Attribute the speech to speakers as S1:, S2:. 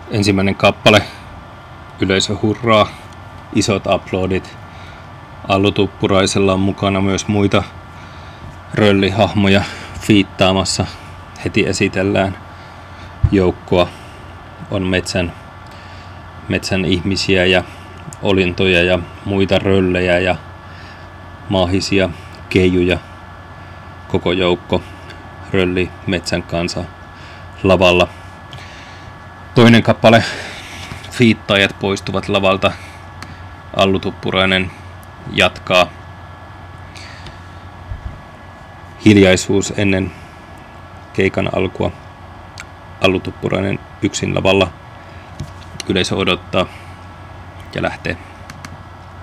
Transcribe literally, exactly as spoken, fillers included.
S1: Ensimmäinen kappale, yleisö hurraa, isot aplodit. Allu Tuppuraisella on mukana myös muita röllihahmoja fiittaamassa. Heti esitellään joukkoa. On metsän, metsän ihmisiä ja olintoja ja muita röllejä ja maahisia keijuja. Koko joukko rölli metsän kanssa lavalla. Toinen kappale, fiittaajat poistuvat lavalta. Allu Tuppurainen jatkaa. Hiljaisuus ennen keikan alkua. Allu Tuppurainen yksin lavalla. Yleisö odottaa ja lähtee.